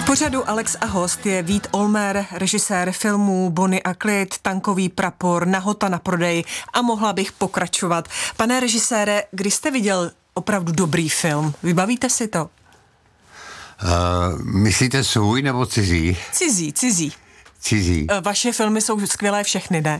V pořadu Alex a host je Vít Olmer, režisér filmů Bonnie a Clyde, Tankový prapor, Nahota na prodej a mohla bych pokračovat. Pane režisére, kdy jste viděl opravdu dobrý film? Vybavíte si to? Myslíte svůj nebo cizí? Cizí. Vaše filmy jsou skvělé všechny, ne?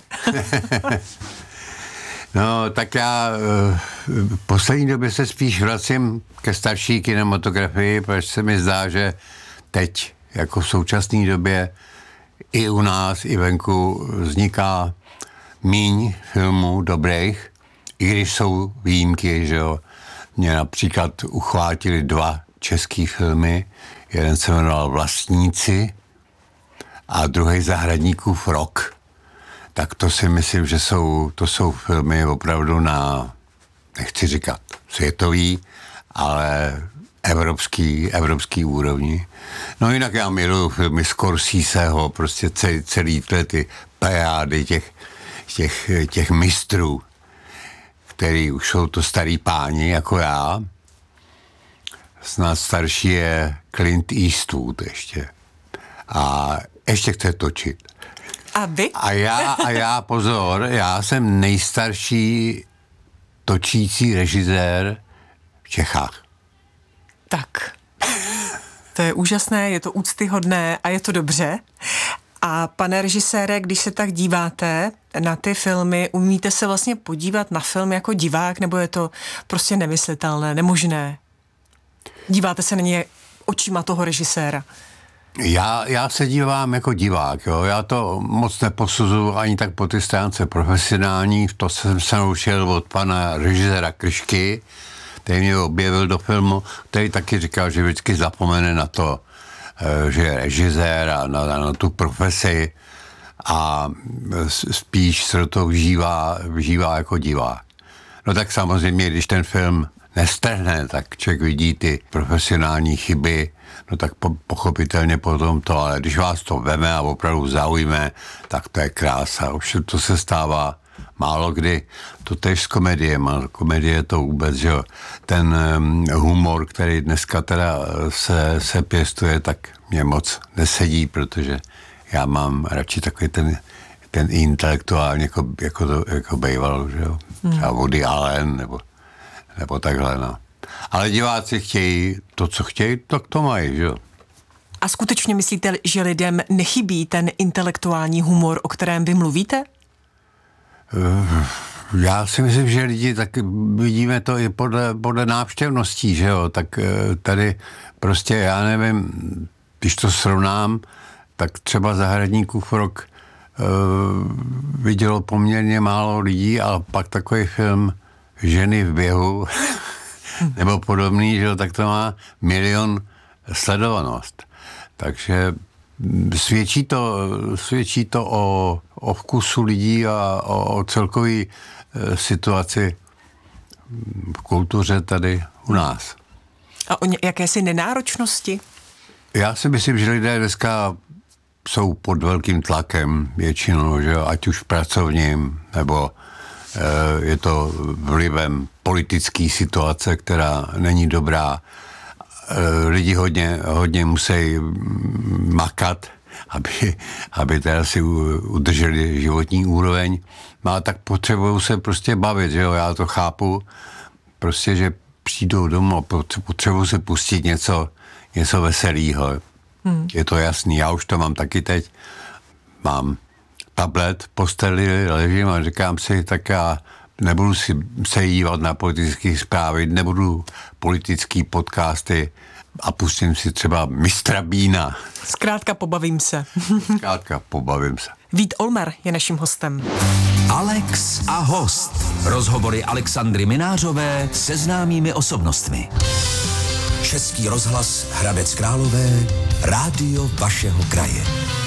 No, tak já v poslední době se spíš vracím ke starší kinematografii, protože se mi zdá, že teď, jako v současné době, i u nás, i venku vzniká míň filmů dobrých, i když jsou výjimky, že jo. Mě například uchvátili 2 český filmy, jeden se jmenoval Vlastníci a druhý Zahradníkův rok. Tak to si myslím, že to jsou filmy opravdu na, nechci říkat světový, ale evropský úrovni. No jinak já miluju filmy Scorseseho, prostě celý ty plejády těch mistrů, který už jsou to starý páni jako já. Snad starší je Clint Eastwood ještě. A ještě chce točit. A vy? A já, pozor, já jsem nejstarší točící režisér v Čechách. Tak, to je úžasné, je to úctyhodné a je to dobře. A pane režisére, když se tak díváte na ty filmy, umíte se vlastně podívat na film jako divák, nebo je to prostě nemyslitelné, nemožné? Díváte se na ně očima toho režiséra? Já se dívám jako divák, jo. Já to moc neposuzuju ani tak po ty stránce profesionální, to jsem se naučil od pana režiséra Kryšky, který mě objevil do filmu, který taky říkal, že vždycky zapomene na to, že je režisér a na tu profesi a spíš se do toho vžívá jako divák. No tak samozřejmě, když ten film nestrhne, tak člověk vidí ty profesionální chyby, no tak pochopitelně potom to, ale když vás to veme a opravdu zaujme, tak to je krása. Už to se stává málo kdy. To tež s komediemi. Komedie to vůbec, že jo. Ten humor, který dneska teda se pěstuje, tak mě moc nesedí, protože já mám radši takový ten intelektuální, jako bejval, že jo. Třeba Woody Allen, nebo takhle, no. Ale diváci chtějí to, co chtějí, tak to mají, že jo. A skutečně myslíte, že lidem nechybí ten intelektuální humor, o kterém vy mluvíte? Já si myslím, že lidi, tak vidíme to i podle návštěvností, že jo, tak tady prostě, já nevím, když to srovnám, tak třeba Zahradníkův rok vidělo poměrně málo lidí, ale pak takový film Ženy v běhu nebo podobný, že jo, tak to má 1 milion sledovanost. Takže svědčí to o vkusu lidí a o celkové situaci v kultuře tady u nás. A o jakési nenáročnosti? Já si myslím, že lidé dneska jsou pod velkým tlakem většinou, že jo, ať už pracovním, nebo je to vlivem politické situace, která není dobrá. Lidi hodně musí makat, aby teda si udrželi životní úroveň. No a tak potřebují se prostě bavit, že jo, já to chápu. Prostě, že přijdou domů a potřebují se pustit něco veselého. Je to jasný, já už to mám taky teď. Mám tablet v posteli, ležím a říkám si, tak já nebudu si se dívat na politické zprávy, nebudu politické podcasty a pustím si třeba Mistra Bína. Zkrátka pobavím se. Vít Olmer je naším hostem. Alex a host. Rozhovory Alexandry Minářové se známými osobnostmi. Český rozhlas Hradec Králové, rádio vašeho kraje.